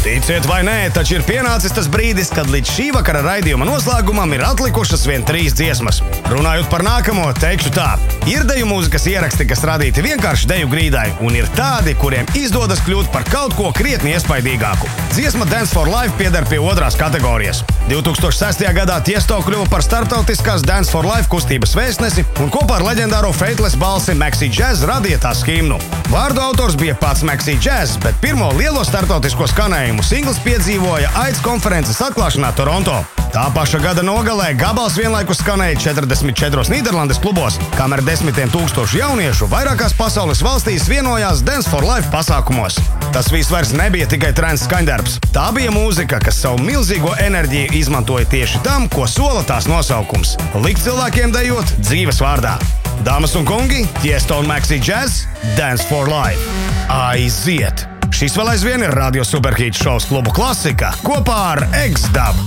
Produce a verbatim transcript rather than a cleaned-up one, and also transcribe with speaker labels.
Speaker 1: Ticiet vai nē, taču ir pienācis tas brīdis, kad līdz šī vakara raidījuma noslēgumam ir atlikušas vien trīs dziesmas. Runājot par nākamo, teikšu tā. Ir deju mūzikas ieraksti, kas radīti vienkārši deju grīdai, un ir tādi, kuriem izdodas kļūt par kaut ko krietni iespaidīgāku. Dziesma Dance for Life pieder pie otrās kategorijas. divi tūkstoši sestajā gadā Tiesto kļuva par starptautiskās Dance for Life kustības vēstnesi un kopā ar leģendāro Fateless balsi Maxi Jazz radīja tās himnu. Vārdu autors bija pats Maxi Jazz, bet pirmo lielo starptautisko skanējumu singls piedzīvoja AIDS konferences atklāšanā Toronto. Tā paša gada nogalē gabals vienlaikus skanēja četrdesmit četros Nīderlandes klubos, kamēr desmitiem tūkstošu jauniešu vairākās pasaules valstīs vienojās Dance for Life pasākumos. Tas viss vairs nebija tikai trends skaņdarbs. Tā bija mūzika, kas savu milzīgo enerģiju izmantoja tieši tam, ko sola tās nosaukums – likt cilvēkiem dejot dzīves vārdā. Dāmas un kungi, Tiesto un Maxi Jazz, Dance for Life. Aiziet! Šis vēl aizvien ir Radio Superhīts šovs klubu klasika kopā ar X-Dub